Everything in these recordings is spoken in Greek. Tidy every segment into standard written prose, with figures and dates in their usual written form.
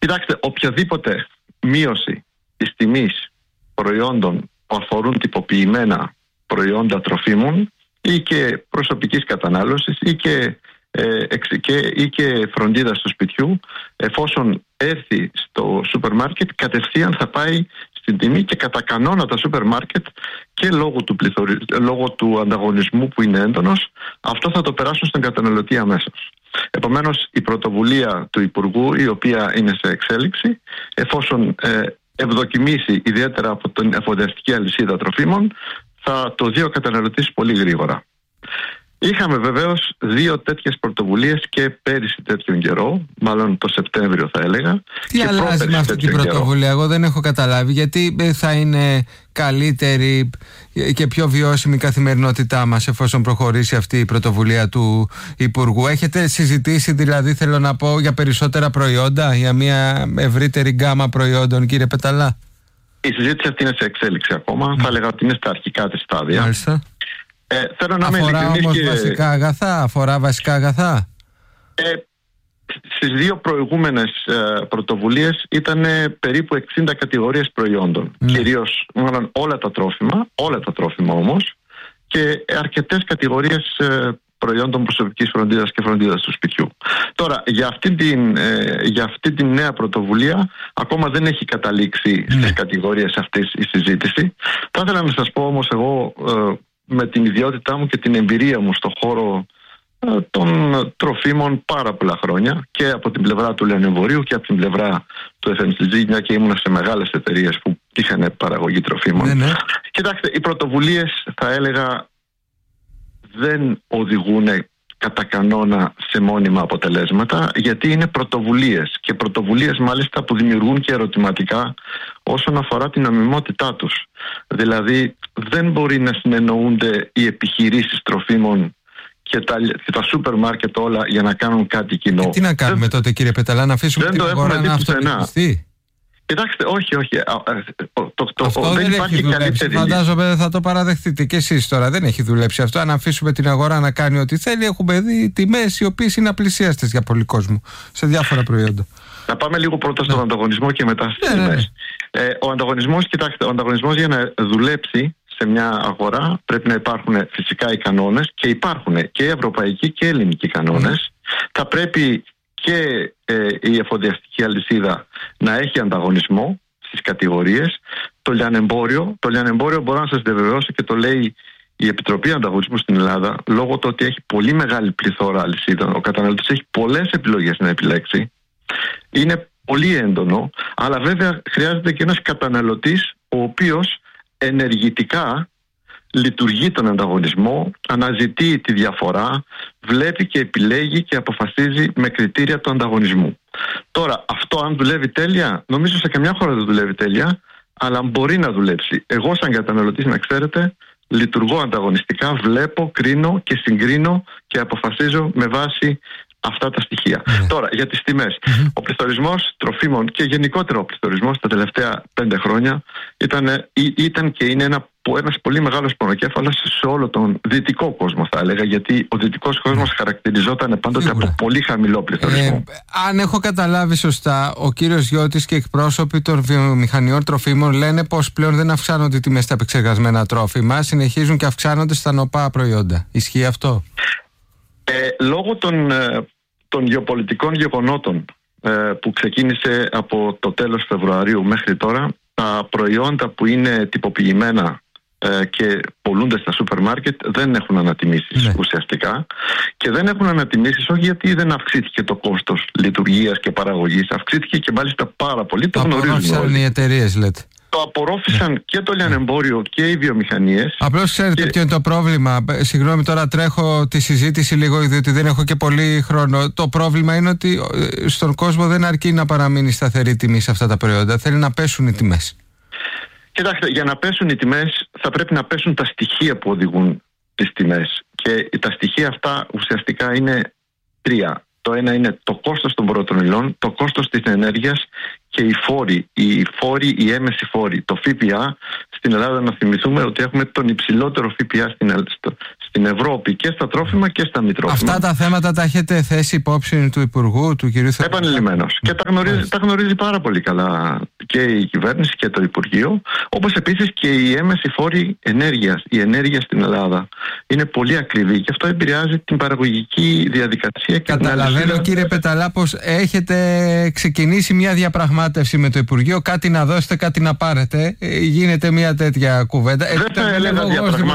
Κοιτάξτε, οποιαδήποτε μείωση της τιμής προϊόντων που αφορούν τυποποιημένα προϊόντα τροφίμων ή και προσωπικής κατανάλωσης ή και φροντίδα του σπιτιού, εφόσον έρθει στο σούπερ μάρκετ, κατευθείαν θα πάει στην τιμή και κατά κανόνα τα σούπερ μάρκετ και λόγω του ανταγωνισμού που είναι έντονος, αυτό θα το περάσουν στον καταναλωτή αμέσως. Επομένως, η πρωτοβουλία του Υπουργού, η οποία είναι σε εξέλιξη, εφόσον ευδοκιμήσει ιδιαίτερα από την εφοδιαστική αλυσίδα τροφίμων, θα το δει ο καταναλωτής πολύ γρήγορα. Είχαμε βεβαίως 2 τέτοιες πρωτοβουλίες και πέρυσι τέτοιον καιρό, μάλλον το Σεπτέμβριο θα έλεγα. Τι αλλάζει με αυτή την πρωτοβουλία? Εγώ δεν έχω καταλάβει γιατί θα είναι καλύτερη και πιο βιώσιμη η καθημερινότητά μας εφόσον προχωρήσει αυτή η πρωτοβουλία του Υπουργού. Έχετε συζητήσει δηλαδή, θέλω να πω, για περισσότερα προϊόντα, για μια ευρύτερη γκάμα προϊόντων, κύριε Πεταλά? Η συζήτηση αυτή είναι σε εξέλιξη ακόμα. Θα έλεγα ότι είναι στα αρχικά της στάδια. Μάλιστα. Θέλω να αφορά όμως βασικά αγαθά? Αφορά βασικά αγαθά? Στις 2 προηγούμενες πρωτοβουλίες ήταν περίπου 60 κατηγορίες προϊόντων. Κυρίως όλα τα τρόφιμα όμως, και αρκετές κατηγορίες προϊόντων προσωπικής φροντίδας και φροντίδας του σπιτιού. Τώρα, για αυτή την νέα πρωτοβουλία ακόμα δεν έχει καταλήξει στις κατηγορίες αυτής η συζήτηση. Θα ήθελα να σας πω όμως εγώ, με την ιδιότητά μου και την εμπειρία μου στον χώρο των τροφίμων πάρα πολλά χρόνια, και από την πλευρά του λιανεμπορίου και από την πλευρά του FMCG, μια και ήμουνα σε μεγάλες εταιρείες που είχαν παραγωγή τροφίμων. Κοιτάξτε, οι πρωτοβουλίες, θα έλεγα, δεν οδηγούν κατά κανόνα σε μόνιμα αποτελέσματα, γιατί είναι πρωτοβουλίες, και πρωτοβουλίες μάλιστα που δημιουργούν και ερωτηματικά όσον αφορά την νομιμότητά τους. Δηλαδή, δεν μπορεί να συνεννοούνται οι επιχειρήσεις τροφίμων και τα σούπερ μάρκετ όλα για να κάνουν κάτι κοινό. Τι να κάνουμε τότε, κύριε Πεταλά, να αφήσουμε την αγορά να αυτορυθμιστεί? Κοιτάξτε, όχι. Αυτό δεν υπάρχει δουλέψει. Φαντάζομαι θα το παραδεχτείτε και εσείς τώρα. Δεν έχει δουλέψει αυτό. Αν αφήσουμε την αγορά να κάνει ό,τι θέλει, έχουμε δει τιμές οι οποίες είναι απλησίαστες για πολύ κόσμο σε διάφορα προϊόντα. Να πάμε λίγο πρώτα στον ανταγωνισμό και μετά στις τιμές. Ο ανταγωνισμός για να δουλέψει σε μια αγορά πρέπει να υπάρχουν φυσικά οι κανόνες, και υπάρχουν και ευρωπαϊκοί και ελληνικοί κανόνες. Θα πρέπει και η εφοδιαστική αλυσίδα να έχει ανταγωνισμό στις κατηγορίες. Το λιανεμπόριο μπορώ να σας διαβεβαιώσω, και το λέει η Επιτροπή Ανταγωνισμού στην Ελλάδα, λόγω του ότι έχει πολύ μεγάλη πληθώρα αλυσίδων, ο καταναλωτής έχει πολλές επιλογές να επιλέξει, είναι πολύ έντονο, αλλά βέβαια χρειάζεται και ένας καταναλωτής ο οποίος ενεργητικά λειτουργεί τον ανταγωνισμό, αναζητεί τη διαφορά, βλέπει και επιλέγει και αποφασίζει με κριτήρια του ανταγωνισμού. Τώρα, αυτό αν δουλεύει τέλεια, νομίζω σε καμιά χώρα δεν δουλεύει τέλεια, αλλά μπορεί να δουλέψει. Εγώ σαν καταναλωτής, να ξέρετε, λειτουργώ ανταγωνιστικά, βλέπω, κρίνω και συγκρίνω και αποφασίζω με βάση αυτά τα στοιχεία. Τώρα, για τις τιμές. Ο πληθωρισμός τροφίμων και γενικότερα ο πληθωρισμός τα τελευταία 5 χρόνια ήταν και είναι ένας πολύ μεγάλος πονοκέφαλος σε όλο τον δυτικό κόσμο, θα έλεγα, γιατί ο δυτικός κόσμος χαρακτηριζόταν πάντοτε από πολύ χαμηλό πληθωρισμό. Αν έχω καταλάβει σωστά, ο κύριος Γιώτης και εκπρόσωποι των βιομηχανιών τροφίμων λένε πως πλέον δεν αυξάνονται οι τιμές στα επεξεργασμένα τρόφιμα, συνεχίζουν και αυξάνονται στα νοπά προϊόντα. Ισχύει αυτό? Λόγω των γεωπολιτικών γεγονότων που ξεκίνησε από το τέλος Φεβρουαρίου μέχρι τώρα, τα προϊόντα που είναι τυποποιημένα και πολλούνται στα σούπερ μάρκετ δεν έχουν ανατιμήσεις ουσιαστικά, και δεν έχουν ανατιμήσεις όχι γιατί δεν αυξήθηκε το κόστος λειτουργίας και παραγωγής, αυξήθηκε και μάλιστα πάρα πολύ, το γνωρίζουμε όλοι. Οι εταιρείες, λέτε. Το απορρόφησαν και το λιανεμπόριο και οι βιομηχανίες. Απλώς ξέρετε ποιο είναι το πρόβλημα? Συγγνώμη, τώρα τρέχω τη συζήτηση λίγο, διότι δεν έχω και πολύ χρόνο. Το πρόβλημα είναι ότι στον κόσμο δεν αρκεί να παραμείνει σταθερή τιμή σε αυτά τα προϊόντα. Θέλει να πέσουν οι τιμές. Κοιτάξτε, για να πέσουν οι τιμές θα πρέπει να πέσουν τα στοιχεία που οδηγούν τις τιμές. Και τα στοιχεία αυτά ουσιαστικά είναι 3. Το ένα είναι το κόστος των πρώτων υλών, το κόστος της ενέργειας και οι έμεση φόροι, το ΦΠΑ στην Ελλάδα, να θυμηθούμε ότι έχουμε τον υψηλότερο ΦΠΑ στην Ευρώπη και στα τρόφιμα και στα μη τρόφιμα. Αυτά τα θέματα τα έχετε θέσει υπόψη του Υπουργού, του κ. Θεοδωράκη? Επανειλημμένως. Και τα γνωρίζει πάρα πολύ καλά και η κυβέρνηση και το Υπουργείο, όπως επίσης και οι έμεση φόροι ενέργειας. Η ενέργεια στην Ελλάδα είναι πολύ ακριβή και αυτό επηρεάζει την παραγωγική διαδικασία. Καταλαβαίνω, κύριε Πεταλά, πως έχετε ξεκινήσει μια διαπραγμάτευση με το Υπουργείο, κάτι να δώσετε, κάτι να πάρετε. Γίνεται μια τέτοια κουβέντα. Δεν θα έλεγα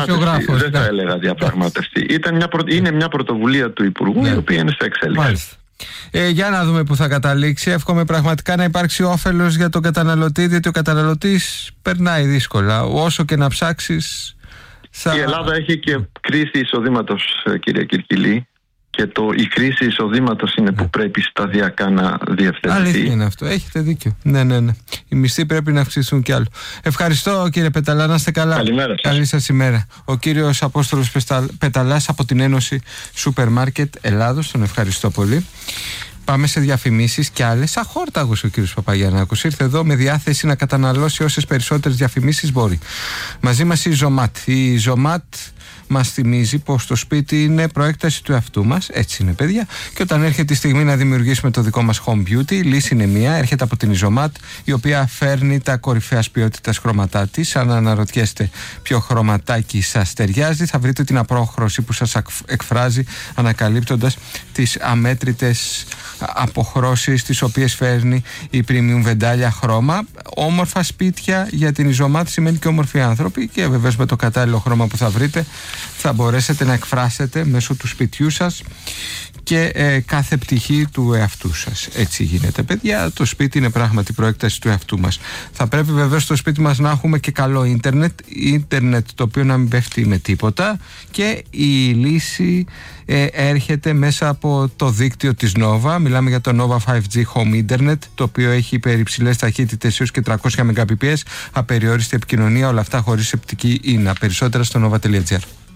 διαπραγμάτευση. Είναι μια πρωτοβουλία του Υπουργού, η οποία είναι σε εξέλιξη. Για να δούμε που θα καταλήξει. Εύχομαι πραγματικά να υπάρξει όφελος για τον καταναλωτή, διότι ο καταναλωτής περνάει δύσκολα. Όσο και να ψάξεις. Η Ελλάδα έχει και κρίση εισοδήματος, κυρία Κυρκυλή. Και η κρίση εισοδήματος είναι που πρέπει σταδιακά να διευθετηθεί. Αλήθεια είναι αυτό. Έχετε δίκιο. Ναι. Οι μισθοί πρέπει να αυξηθούν κι άλλο. Ευχαριστώ, κύριε Πεταλά. Να είστε καλά. Καλημέρα σας. Καλή σας ημέρα. Ο κύριος Απόστολος Πεταλάς από την Ένωση Σούπερ Μάρκετ Ελλάδος. Τον ευχαριστώ πολύ. Πάμε σε διαφημίσεις και άλλες. Αχόρταγος ο κύριος Παπαγιαννάκος. Ήρθε εδώ με διάθεση να καταναλώσει όσες περισσότερες διαφημίσεις μπορεί. Μαζί μας η Ζωμάτ. Η Ζωμάτ μας θυμίζει πως το σπίτι είναι προέκταση του εαυτού μας. Έτσι είναι, παιδιά. Και όταν έρχεται η στιγμή να δημιουργήσουμε το δικό μας home beauty, η λύση είναι μία. Έρχεται από την Ιζωμάτ, η οποία φέρνει τα κορυφαίας ποιότητας χρώματά της. Αν αναρωτιέστε ποιο χρωματάκι σας ταιριάζει, θα βρείτε την απόχρωση που σας εκφράζει, ανακαλύπτοντας τις αμέτρητες αποχρώσεις τις οποίες φέρνει η premium βεντάλια χρώμα. Όμορφα σπίτια για την Ιζωμάτ σημαίνει και όμορφοι άνθρωποι, και βεβαίως με το κατάλληλο χρώμα που θα βρείτε θα μπορέσετε να εκφράσετε μέσω του σπιτιού σας και κάθε πτυχή του εαυτού σας. Έτσι γίνεται, παιδιά. Το σπίτι είναι πράγματι προέκταση του εαυτού μας. Θα πρέπει βεβαίως στο σπίτι μας να έχουμε και καλό ίντερνετ το οποίο να μην πέφτει με τίποτα, και η λύση έρχεται μέσα από το δίκτυο της Nova. Μιλάμε για το Nova 5G Home Internet, το οποίο έχει υπερυψηλές ταχύτητες έως και 300 Mbps, απεριόριστη επικοινωνία, όλα αυτά χωρίς σεπτική ίνα. Περισσότερα στο nova.gr.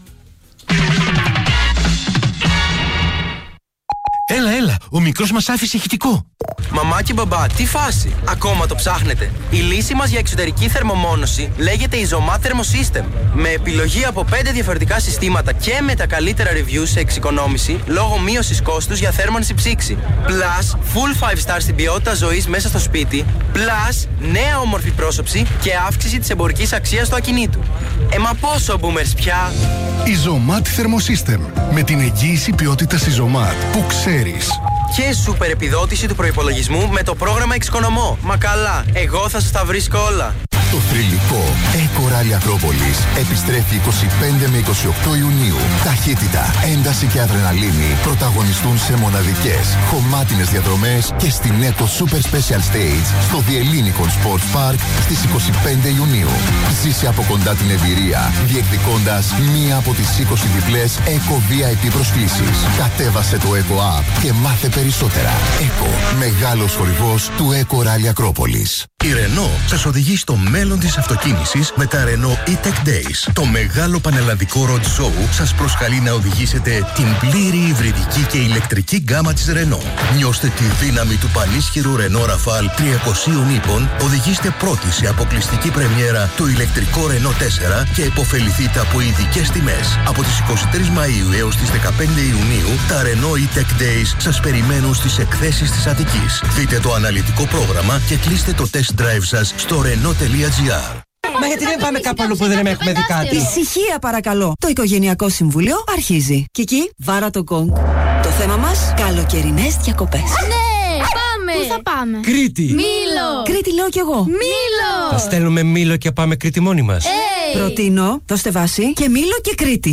Έλα, ο μικρός μας άφησε ηχητικό. Μαμά και μπαμπά, τι φάση? Ακόμα το ψάχνετε? Η λύση μας για εξωτερική θερμομόνωση λέγεται Izomat Thermosystem. Με επιλογή από 5 διαφορετικά συστήματα και με τα καλύτερα reviews σε εξοικονόμηση λόγω μείωσης κόστους για θέρμανση ψήξη. Plus, full 5 star στην ποιότητα ζωής μέσα στο σπίτι. Plus, νέα όμορφη πρόσωψη και αύξηση της εμπορικής αξίας του ακινήτου. Μα πόσο boomers πια? Izomat Thermosystem. Με την εγγύηση ποιότητας Izomat που ξέρεις. Και σούπερ επιδότηση του προϋπολογισμού με το πρόγραμμα Εξοικονομώ. Μα καλά, εγώ θα σας τα βρίσκω όλα. Το θρυλικό Eco-Rally Ακρόπολης επιστρέφει 25 με 28 Ιουνίου. Ταχύτητα, ένταση και αδρεναλίνη πρωταγωνιστούν σε μοναδικές χωμάτινες διαδρομές και στην Eco Super Special Stage στο The Ellinikon Sports Park στις 25 Ιουνίου. Ζήσε από κοντά την εμπειρία διεκδικώντας μία από τις 20 διπλές Eco VIP προσκλήσεις. Κατέβασε το Eco App και μάθε περισσότερα. Eco, μεγάλος χορηγός του Eco-Rally Ακρόπολης. Η Renault σας οδηγεί στο μέλλον της αυτοκίνησης με τα Renault E-Tech Days. Το μεγάλο πανελλαδικό road show σας προσκαλεί να οδηγήσετε την πλήρη υβριδική και ηλεκτρική γκάμα της Renault. Νιώστε τη δύναμη του πανίσχυρου Renault Rafale 300 ύπων, οδηγήστε πρώτοι σε αποκλειστική πρεμιέρα το ηλεκτρικό Renault 4 και επωφεληθείτε από ειδικές τιμές. Από τις 23 Μαΐου έως τις 15 Ιουνίου, τα Renault E-Tech Days σας περιμένουν στις εκθέσεις της Αττικής. Δείτε το αναλυτικό πρόγραμμα και κλείστε το test drive σας στο Renault.gr. Μα γιατί δεν πάμε κάπου αλλού που δεν έχουμε δει κάτι? Ησυχία παρακαλώ. Το Οικογενειακό Συμβούλιο αρχίζει. Κική, βάρα το γκονγκ. Το θέμα μας, καλοκαιρινές διακοπές. Ναι, πάμε! Πού θα πάμε? Κρήτη! Μήλο! Κρήτη λέω κι εγώ. Μήλο! Θα στέλνουμε Μήλο και πάμε Κρήτη μόνοι μας. Προτείνω, δώστε βάση και Μήλο και Κρήτη.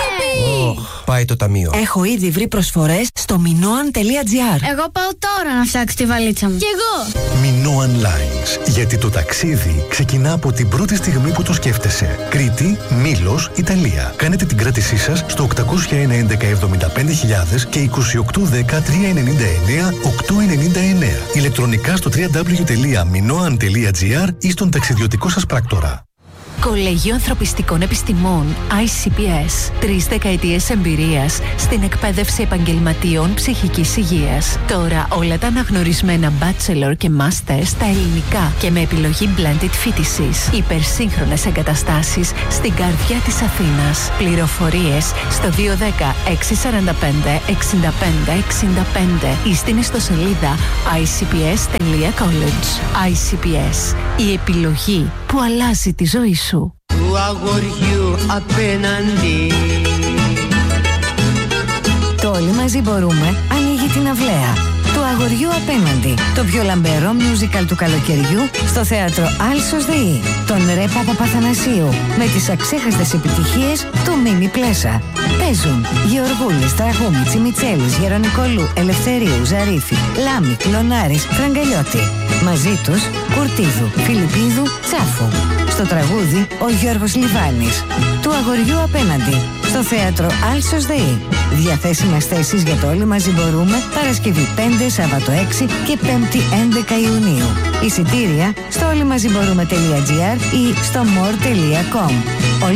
Πάει το ταμείο. Έχω ήδη βρει προσφορές στο minoan.gr. Εγώ πάω τώρα να φτιάξω τη βαλίτσα μου. Κι εγώ! Minoan Lines. Γιατί το ταξίδι ξεκινά από την πρώτη στιγμή που το σκέφτεσαι. Κρήτη, Μήλος, Ιταλία. Κάνετε την κράτησή σας στο 801-11-75.000 και 2810-399-899. Ηλεκτρονικά στο www.minoan.gr ή στον ταξιδιωτικό σας πράκτορα. Κολέγιο Ανθρωπιστικών Επιστημών ICPS. 3 δεκαετίες εμπειρίας στην εκπαίδευση επαγγελματιών ψυχικής υγείας. Τώρα όλα τα αναγνωρισμένα bachelor και master στα ελληνικά και με επιλογή blended φοιτησης. Υπερσύγχρονες εγκαταστάσεις στην καρδιά της Αθήνας. Πληροφορίες στο 210 645 65 65 ή στην ιστοσελίδα icps.college. ICPS. Η επιλογή που αλλάζει τη ζωή σου. Του αγοριού απέναντι. Το Όλοι Μαζί Μπορούμε ανοίγει την αυλαία. Του αγοριού απέναντι. Το πιο λαμπερό musical του καλοκαιριού στο θέατρο Άλσος ΔΕΗ. Τον Ρε Παπαθανασίου με τις αξέχαστες επιτυχίες του Μίμη Πλέσα. Παίζουν Γεωργούλης, Τραγούμη, Τσιμιτσέλης, Γερονικολού, Ελευθερίου, Ζαρίφη, Λάμη, Κλωνάρης, Φραγκαλιώτη. Μαζί τους Κουρτίδου, Φιλιππίδου, Τσάφου. Στο τραγούδι ο Γιώργος Λιβάνης. Του αγοριού απέναντι. Στο θέατρο Άλσος ΔΕΗ. Διαθέσιμες θέσεις για το Όλοι Μαζί Μπορούμε Παρασκευή 5, Σάββατο 6 και 5η 11 Ιουνίου. Εισιτήρια στο όλοιμαζιμπορούμε.gr ή στο more.com.